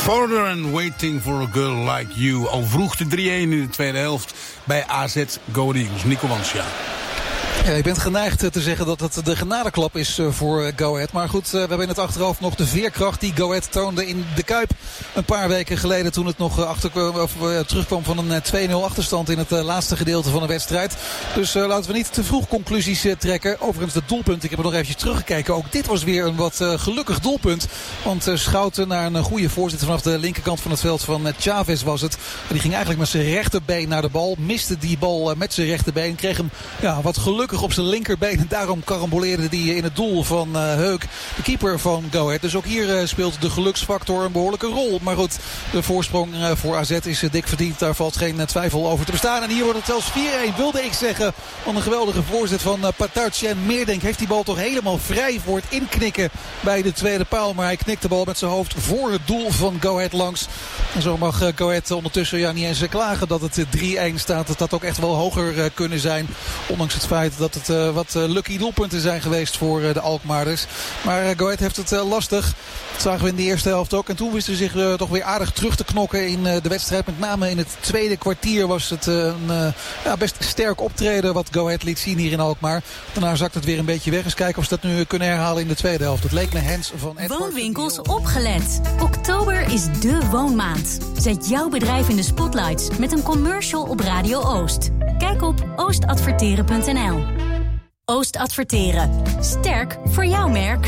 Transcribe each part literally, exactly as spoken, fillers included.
Further and Waiting for a Girl Like You. Al vroeg de drie-een in de tweede helft bij A Z Go Ahead Eagles. Nico Wansja. Ja, je bent geneigd te zeggen dat het de genadeklap is voor Go Ahead. Maar goed, we hebben in het achterhoofd nog de veerkracht die Go Ahead toonde in de Kuip. Een paar weken geleden toen het nog achter, of, uh, terugkwam van een twee nul achterstand in het uh, laatste gedeelte van de wedstrijd. Dus uh, laten we niet te vroeg conclusies uh, trekken. Overigens het doelpunt, ik heb er nog eventjes teruggekeken. Ook dit was weer een wat uh, gelukkig doelpunt. Want uh, Schouten naar een uh, goede voorzet vanaf de linkerkant van het veld van uh, Chavez was het. En die ging eigenlijk met zijn rechterbeen naar de bal. Miste die bal uh, met zijn rechterbeen. Kreeg hem ja, wat gelukkig op zijn linkerbeen. En daarom karamboleerde hij in het doel van uh, Heuk, de keeper van Go Ahead. Dus ook hier uh, speelt de geluksfactor een behoorlijke rol. Maar goed, de voorsprong uh, voor A Z is uh, dik verdiend. Daar valt geen uh, twijfel over te bestaan. En hier wordt het zelfs vier-een, wilde ik zeggen. Van een geweldige voorzet van uh, Patartje. En Meerdink heeft die bal toch helemaal vrij voor het inknikken bij de tweede paal. Maar hij knikt de bal met zijn hoofd voor het doel van Go Ahead langs. En zo mag uh, Go Ahead ondertussen ja, niet eens uh, klagen dat het uh, drie-een staat. Dat dat ook echt wel hoger uh, kunnen zijn. Ondanks het feit dat het uh, wat uh, lucky doelpunten zijn geweest voor uh, de Alkmaarders. Maar uh, Go Ahead heeft het uh, lastig. Dat zagen we in de eerste helft ook. En toen wisten ze zich uh, toch weer aardig terug te knokken in uh, de wedstrijd. Met name in het tweede kwartier was het uh, een uh, ja, best sterk optreden wat Go Ahead liet zien hier in Alkmaar. Daarna zakt het weer een beetje weg. Eens kijken of ze dat nu kunnen herhalen in de tweede helft. Het leek me Hens van Edward. Woonwinkels opgelet. Oktober is de woonmaand. Zet jouw bedrijf in de spotlights met een commercial op Radio Oost. Kijk op oost adverteren punt n l. Oost Adverteren. Sterk voor jouw merk.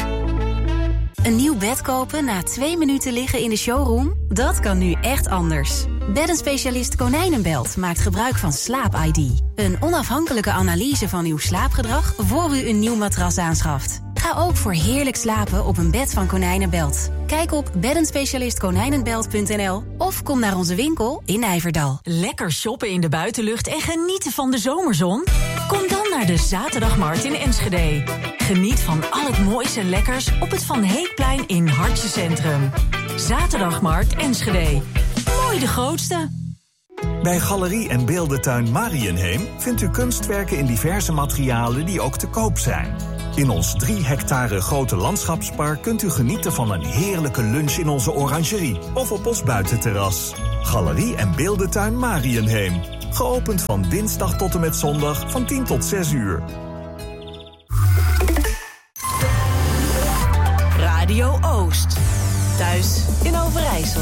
Een nieuw bed kopen na twee minuten liggen in de showroom? Dat kan nu echt anders. Beddenspecialist Konijnenbelt maakt gebruik van Slaap I D. Een onafhankelijke analyse van uw slaapgedrag voor u een nieuw matras aanschaft. Ga ook voor heerlijk slapen op een bed van Konijnenbelt. Kijk op beddenspecialist konijnenbelt punt n l of kom naar onze winkel in Nijverdal. Lekker shoppen in de buitenlucht en genieten van de zomerzon? Kom dan naar de Zaterdagmarkt in Enschede. Geniet van al het moois en lekkers op het Van Heekplein in Hartje Centrum. Zaterdagmarkt Enschede. Mooi de grootste. Bij Galerie en Beeldentuin Mariënheem vindt u kunstwerken in diverse materialen die ook te koop zijn. In ons drie hectare grote landschapspark kunt u genieten van een heerlijke lunch in onze orangerie of op ons buitenterras. Galerie en Beeldentuin Mariënheem. Geopend van dinsdag tot en met zondag van tien tot zes uur. Radio Oost. Thuis in Overijssel.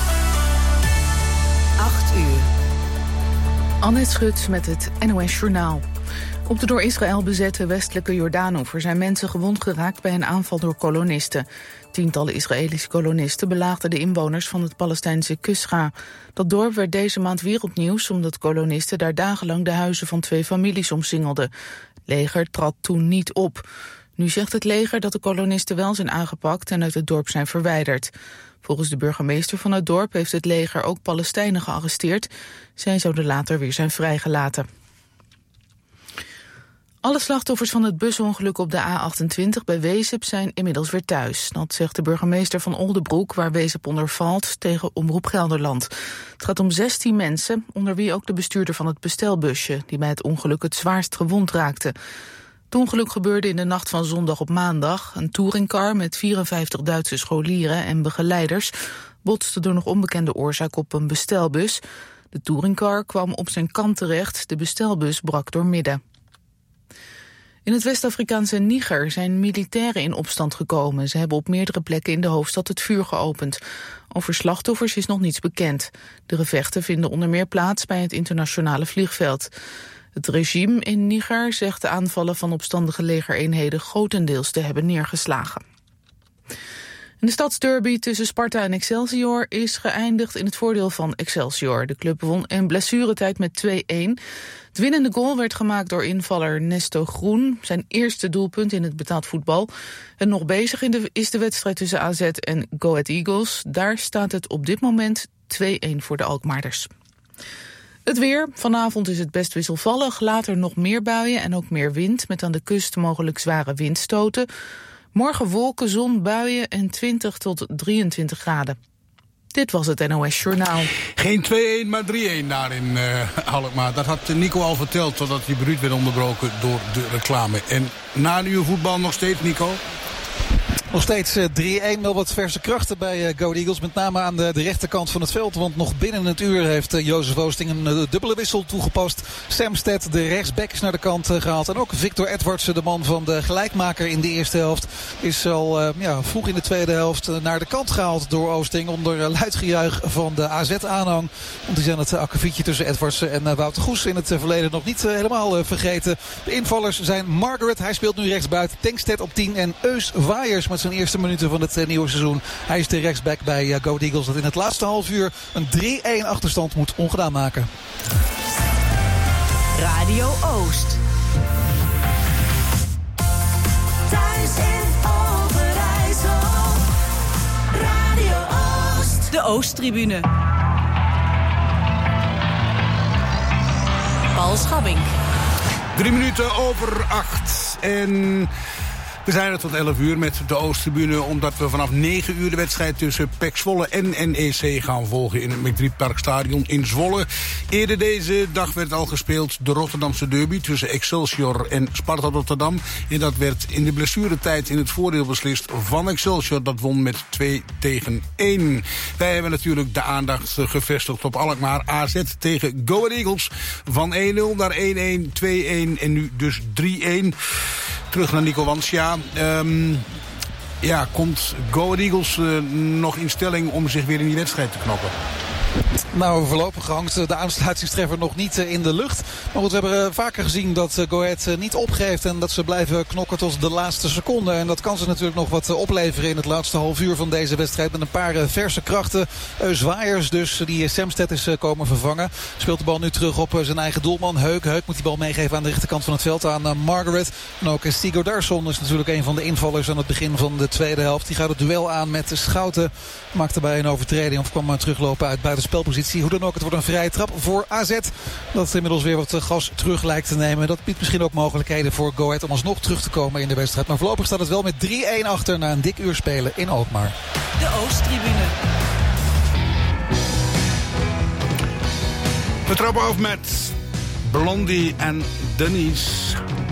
acht uur. Annette Schut met het N O S Journaal. Op de door Israël bezette westelijke Jordaanoever zijn mensen gewond geraakt bij een aanval door kolonisten. Tientallen Israëlische kolonisten belaagden de inwoners van het Palestijnse Kusra. Dat dorp werd deze maand wereldnieuws omdat kolonisten daar dagenlang de huizen van twee families omsingelden. Het leger trad toen niet op. Nu zegt het leger dat de kolonisten wel zijn aangepakt en uit het dorp zijn verwijderd. Volgens de burgemeester van het dorp heeft het leger ook Palestijnen gearresteerd. Zij zouden later weer zijn vrijgelaten. Alle slachtoffers van het busongeluk op de A achtentwintig bij Wezep zijn inmiddels weer thuis. Dat zegt de burgemeester van Oldebroek, waar Wezep onder valt, tegen Omroep Gelderland. Het gaat om zestien mensen, onder wie ook de bestuurder van het bestelbusje, die bij het ongeluk het zwaarst gewond raakte. Het ongeluk gebeurde in de nacht van zondag op maandag. Een touringcar met vierenvijftig Duitse scholieren en begeleiders botste door nog onbekende oorzaak op een bestelbus. De touringcar kwam op zijn kant terecht, de bestelbus brak doormidden. In het West-Afrikaanse Niger zijn militairen in opstand gekomen. Ze hebben op meerdere plekken in de hoofdstad het vuur geopend. Over slachtoffers is nog niets bekend. De gevechten vinden onder meer plaats bij het internationale vliegveld. Het regime in Niger zegt de aanvallen van opstandige legereenheden grotendeels te hebben neergeslagen. De stadsderby tussen Sparta en Excelsior is geëindigd in het voordeel van Excelsior. De club won in blessuretijd met twee-een. Het winnende goal werd gemaakt door invaller Nesto Groen, zijn eerste doelpunt in het betaald voetbal. En nog bezig in de, is de wedstrijd tussen A Z en Go Ahead Eagles. Daar staat het op dit moment twee-een voor de Alkmaarders. Het weer. Vanavond is het best wisselvallig. Later nog meer buien en ook meer wind, met aan de kust mogelijk zware windstoten. Morgen wolken, zon, buien en twintig tot drieëntwintig graden. Dit was het N O S Journaal. Geen twee-een, maar drie-een daar in uh, Alkmaar. Dat had Nico al verteld, totdat hij bruut werd onderbroken door de reclame. En na een uur voetbal nog steeds, Nico? Nog steeds drie-een, wel wat verse krachten bij Go Eagles. Met name aan de, de rechterkant van het veld. Want nog binnen het uur heeft Jozef Oosting een dubbele wissel toegepast. Sam Stedt, de rechtsback, is naar de kant gehaald. En ook Victor Edwards, de man van de gelijkmaker in de eerste helft, is al uh, ja, vroeg in de tweede helft naar de kant gehaald door Oosting. Onder luid gejuich van de A Z-aanhang. Want die zijn het akkefietje tussen Edwards en uh, Wouter Goes in het uh, verleden nog niet uh, helemaal uh, vergeten. De invallers zijn Margaret, hij speelt nu rechtsbuiten. Tankstedt op tien en Eus Waaiers met zijn eerste minuten van het uh, nieuwe seizoen. Hij is de rechtsback bij uh, Go Eagles, dat in het laatste half uur een drie-een achterstand moet ongedaan maken. Radio Oost. Thuis in Overijssel. Radio Oost. De Oosttribune. Paul Schabbing. Drie minuten over acht. En we zijn er tot elf uur met de Oosttribune, omdat we vanaf negen uur de wedstrijd tussen P E C Zwolle en N E C gaan volgen in het McDrieparkstadion in Zwolle. Eerder deze dag werd al gespeeld de Rotterdamse derby tussen Excelsior en Sparta Rotterdam. En dat werd in de blessuretijd in het voordeel beslist van Excelsior. Dat won met twee tegen één. Wij hebben natuurlijk de aandacht gevestigd op Alkmaar. A Z tegen Go Ahead Eagles. Van één nul naar één-een, twee-een en nu dus drie-een. Terug naar Nico Wansja. Um, ja, komt Go Ahead Eagles uh, nog in stelling om zich weer in die wedstrijd te knokken? Nou, voorlopig hangt de aansluitingstreffer nog niet in de lucht. Maar goed, we hebben vaker gezien dat Go Ahead niet opgeeft en dat ze blijven knokken tot de laatste seconde. En dat kan ze natuurlijk nog wat opleveren in het laatste half uur van deze wedstrijd met een paar verse krachten. Eus Waaiers dus, die Sam Stedt is komen vervangen. Speelt de bal nu terug op zijn eigen doelman Heuk. Heuk moet die bal meegeven aan de rechterkant van het veld aan Margaret. En ook Stigo Darsson is natuurlijk een van de invallers aan het begin van de tweede helft. Die gaat het duel aan met Schouten. Maakt daarbij een overtreding of kwam maar teruglopen uit buitenspelpositie. Hoe dan ook, het wordt een vrije trap voor A Z. Dat inmiddels weer wat gas terug lijkt te nemen. Dat biedt misschien ook mogelijkheden voor Go Ahead om alsnog terug te komen in de wedstrijd. Maar voorlopig staat het wel met drie-een achter na een dik uur spelen in Alkmaar. De Oosttribune. We trappen af met Blondie en Denise.